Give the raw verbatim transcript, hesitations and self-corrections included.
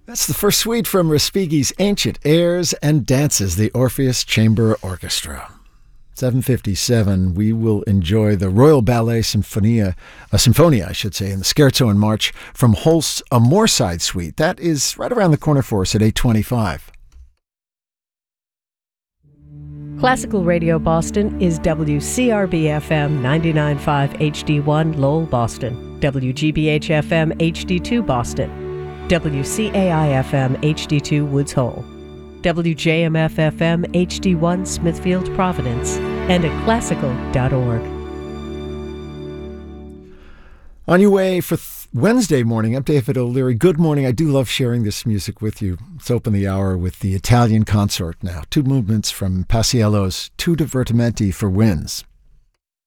That's the first suite from Respighi's Ancient Airs and Dances, the Orpheus Chamber Orchestra. seven fifty-seven, we will enjoy the Royal Ballet Symphonia, a Symphonia, I should say, and the Scherzo in March from Holst's A Moorside Suite. That is right around the corner for us at eight twenty-five. Classical Radio Boston is W C R B F M ninety-nine point five H D one Lowell, Boston, W G B H F M H D two Boston, W C A I F M H D two Woods Hole, W J M F F M H D one Smithfield, Providence, and at classical dot org. On your way for th- Wednesday morning, I'm David O'Leary. Good morning. I do love sharing this music with you. Let's open the hour with the Italian Consort now. Two movements from Paisiello's Two Divertimenti for Winds.